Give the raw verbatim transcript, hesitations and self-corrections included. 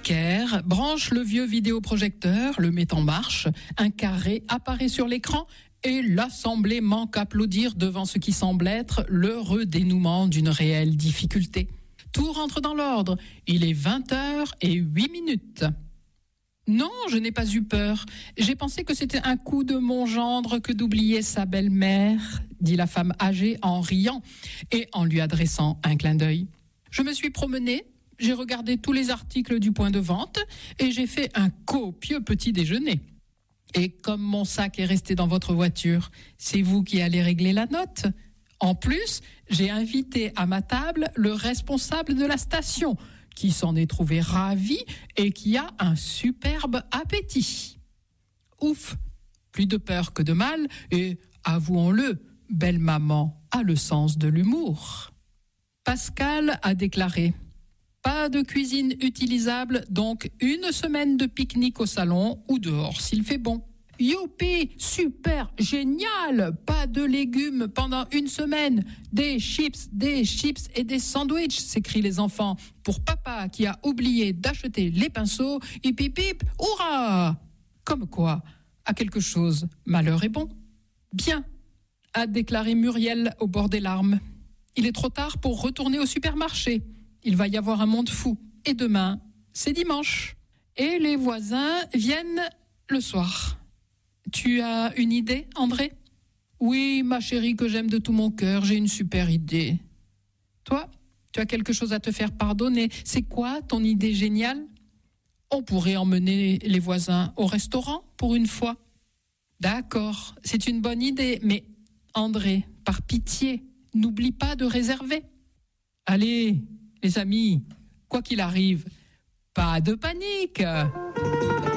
Caire branche le vieux vidéoprojecteur, le met en marche, un carré apparaît sur l'écran et l'assemblée manque à applaudir devant ce qui semble être l'heureux dénouement d'une réelle difficulté. Tout rentre dans l'ordre, il est vingt heures et huit minutes. Non, je n'ai pas eu peur. J'ai pensé que c'était un coup de mon gendre que d'oublier sa belle-mère, dit la femme âgée en riant et en lui adressant un clin d'œil. Je me suis promenée, j'ai regardé tous les articles du point de vente et j'ai fait un copieux petit déjeuner. Et comme mon sac est resté dans votre voiture, c'est vous qui allez régler la note. En plus, j'ai invité à ma table le responsable de la station, qui s'en est trouvé ravi et qui a un superbe appétit. Ouf, plus de peur que de mal, et avouons-le, belle maman a le sens de l'humour. Pascal a déclaré « Pas de cuisine utilisable, donc une semaine de pique-nique au salon ou dehors s'il fait bon. » Youpi, super, génial, pas de légumes pendant une semaine, des chips, des chips et des sandwichs, s'écrient les enfants, pour papa qui a oublié d'acheter les pinceaux, hip hip hip, hurrah! Comme quoi, à quelque chose, malheur est bon. Bien, a déclaré Muriel au bord des larmes. Il est trop tard pour retourner au supermarché. Il va y avoir un monde fou. Et demain, c'est dimanche. Et les voisins viennent le soir. Tu as une idée, André ? Oui, ma chérie que j'aime de tout mon cœur, j'ai une super idée. Toi, tu as quelque chose à te faire pardonner. C'est quoi ton idée géniale ? On pourrait emmener les voisins au restaurant pour une fois. D'accord, c'est une bonne idée, mais André, par pitié, n'oublie pas de réserver. Allez, les amis, quoi qu'il arrive, pas de panique.